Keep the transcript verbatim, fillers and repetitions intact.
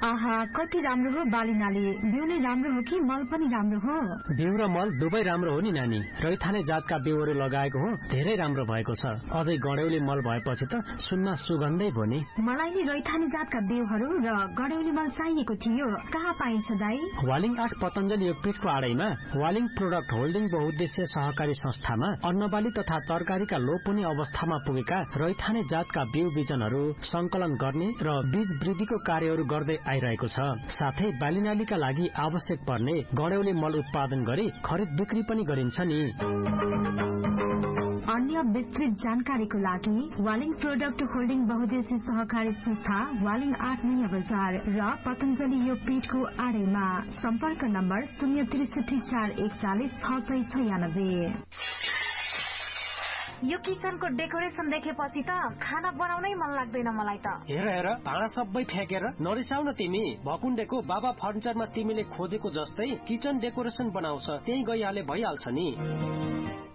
आहा कति राम्रो हो बालिनाले। बिउ नै राम्रो हो कि मल पनि राम्रो हो? बिउ र मल दुवै राम्रो हो नि नानी। रैथाने जातका बिउहरू लगाएको हो, धेरै राम्रो भएको छ। अझै गड्यौली मल भएपछि त सुनमा सुगन्धै भयो नि। मलाई नि रैथाने जातका बिउहरू र गड्यौली मल चाहिएको थियो। कहाँ पाइन्छ दाई? वालिङ आठ पतञ्जलि योगपीठको आडैमा वालिङ प्रोडक्ट होल्डिङ बहुउद्देश्य सहकारी संस्थामा अन्नबाली तथा तरकारीका लोप हुने अवस्थामा पुगेका रैथाने जातका बिउ बिजनहरू संकलन गर्ने र बीज वृद्धिको कार्यहरू गर्दै आइरहेको छ। साथै बालिनालीका लागि आवश्यक पर्ने गड्यौली मल उत्पादन गरी खरिद बिक्री पनि गरिन्छ नि। अन्य विस्तृत जानकारीको लागि वालिङ प्रोडक्ट होल्डिङ बहुउद्देश्य सहकारी संस्था वालिङ आठ नयाँ बजार र पतञ्जलि योगपीठको आडैमा। सम्पर्क नम्बर शून्य त्रिसठी चार एकचालिस छ सय छयानब्बे। यो किचनको डेकोरेसन देखेपछि त खाना बनाउनै मन लाग्दैन मलाई त। हेर हेर भाँडा सबै फ्याँकेर नरिसाउ न तिमी। भकुण्डेको बाबा फर्निचरमा तिमीले खोजेको जस्तै किचन डेकोरेसन बनाउँछ, त्यही गइहाले भइहाल्छ नि।